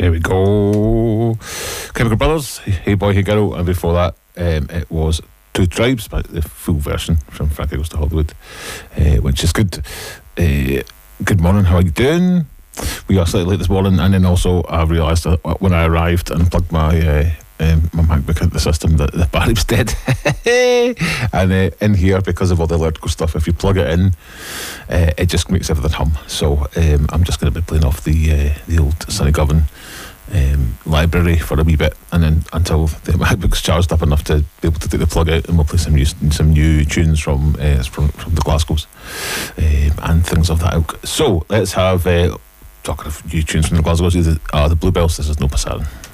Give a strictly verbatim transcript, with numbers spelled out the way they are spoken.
There we go. Chemical Brothers, Hey Boy, Hey Girl, and before that, um, it was Two Tribes, but the full version from Frankie Goes to Hollywood, uh, which is good. Uh, good morning, how are you doing? We are slightly late this morning, and then also I realised that when I arrived and plugged my uh, um, my MacBook into the system that the battery was dead. And uh, in here, because of all the electrical stuff, if you plug it in, uh, it just makes everything hum. So um, I'm just going to be playing off the uh, the old Sonny Govan um, library for a wee bit, and then until the MacBook's charged up enough to be able to take the plug out, and we'll play some new some new tunes from uh, from, from the Glasgows um, and things of that ilk. So let's have uh, talking of new tunes from the Glasgows. Uh, the Bluebells. This is No Passaran.